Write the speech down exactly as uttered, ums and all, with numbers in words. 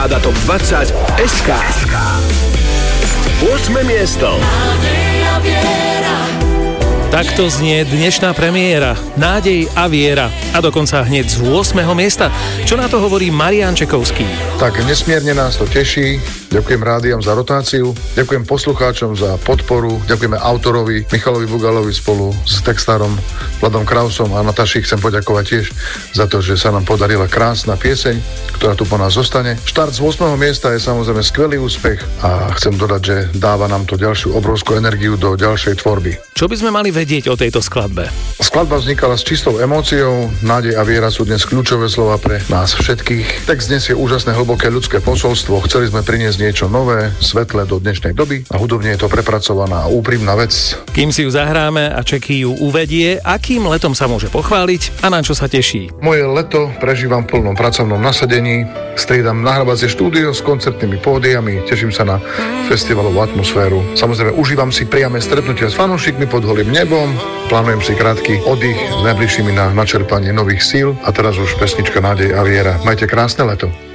Hitparáda Top dvadsať es ká. ôsme miesto. Takto znie dnešná premiéra. Nádej a viera. A dokonca hneď z ôsmeho miesta. Čo na to hovorí Marián Čekovský? Tak nesmierne nás to teší. Ďakujem rádiam za rotáciu. Ďakujem poslucháčom za podporu. Ďakujeme autorovi Michalovi Bugalovi spolu s textárom Vladom Krausom a Nataši chcem poďakovať tiež za to, že sa nám podarila krásna pieseň, ktorá tu po nás zostane. Štart z ôsmeho miesta je samozrejme skvelý úspech a chcem dodať, že dáva nám to ďalšiu obrovskú energiu do ďalšej tvorby. Čo by sme mali vedieť o tejto skladbe? Skladba vznikala s čistou emóciou, nádej a viera sú dnes kľúčové slova pre nás všetkých. Text dnes je úžasné hlboké ľudské posolstvo, chceli sme priniesť niečo nové, svetlé do dnešnej doby a hudobne je to prepracovaná a úprimná vec. Kým si ju zahráme a Čeky ju uvedie, akým letom sa môže pochváliť a na čo sa teší? Moje leto prežívam v plnom pracovnom nasadení, striedam nahrávacie štúdio s koncertnými pódiami, teším sa na festivalovú atmosféru. Samozrejme užívam si priame stretnutia s fanúšikmi pod holým nebom, plánujem si krátky oddych s najbližšími na načerpanie nových síl a teraz už pesnička Nádej a viera. Majte krásne leto.